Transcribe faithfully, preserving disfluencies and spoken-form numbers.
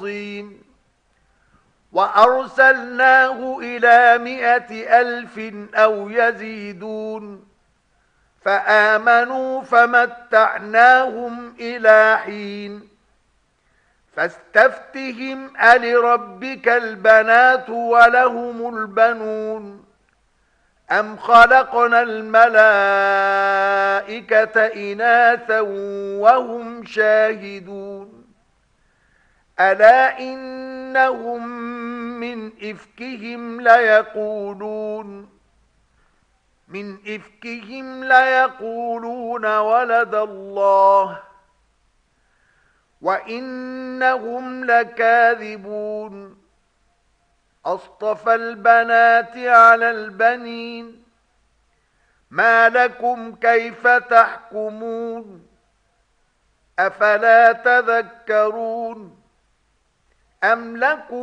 الصين وأرسلناه إلى مائة ألف أو يزيدون فآمنوا فمتعناهم إلى حين فاستفتهم ألربك البنات ولهم البنون أم خلقنا الملائكة إناثا وهم شاهدون ألا إنهم من إفكهم ليقولون من إفكهم ليقولون ولد الله وإنهم لكاذبون أصطفى البنات على البنين ما لكم كيف تحكمون أفلا تذكرون أم لكم